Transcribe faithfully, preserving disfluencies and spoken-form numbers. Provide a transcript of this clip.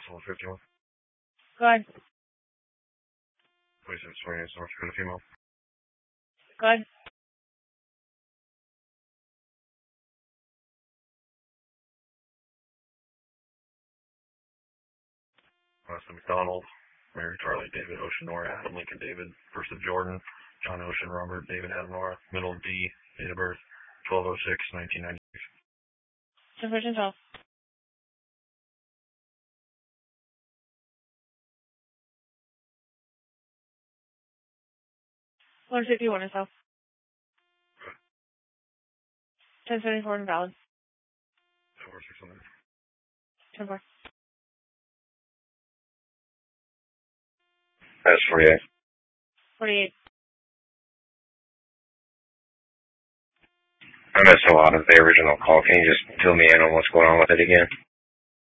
one fifty-one. Go ahead. twenty-six twenty-eight, North Dakota female. Go ahead. Austin McDonald, Mary Charlie David Ocean Nora Adam Lincoln David, first of Jordan, John Ocean Robert David Adam Nora, middle D, date of birth twelve oh six nineteen ninety-six. ten fourteen twelve. one fifty-one is south. ten seventy-four invalid. four six one nine. ten four. That's forty-eight. forty-eight. I missed a lot of the original call. Can you just fill me in on what's going on with it again?